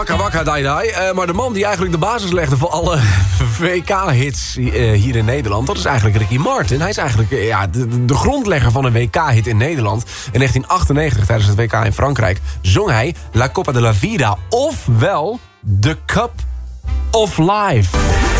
Wakka wakka dai dai. Maar de man die eigenlijk de basis legde voor alle WK-hits hier in Nederland... dat is eigenlijk Ricky Martin. Hij is eigenlijk de grondlegger van een WK-hit in Nederland. In 1998, tijdens het WK in Frankrijk... zong hij La Copa de la Vida, ofwel The Cup of Life.